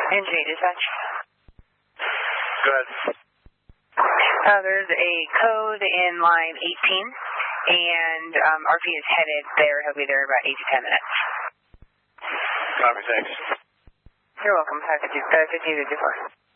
NJ dispatch. Go ahead. There's a code in line 18, and RP is headed there. He'll be there in about 8 to 10 minutes. Copy, thanks. You're welcome. Have 50 to 54.